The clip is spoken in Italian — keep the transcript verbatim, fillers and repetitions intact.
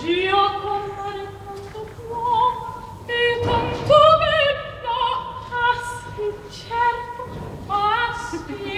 Giocondo tanto può e tanto bella, ah sì certo, ah sì